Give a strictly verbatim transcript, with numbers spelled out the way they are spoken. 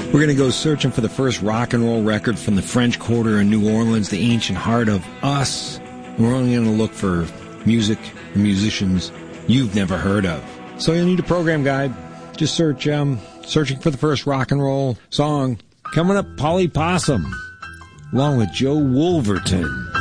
We're going to go searching for the first rock and roll record from the French Quarter in New Orleans, the ancient heart of us. We're only going to look for music and musicians you've never heard of. So you'll need a program guide. Just search, um, searching for the first rock and roll song. Coming up, Polly Possum, along with Joe Wolverton.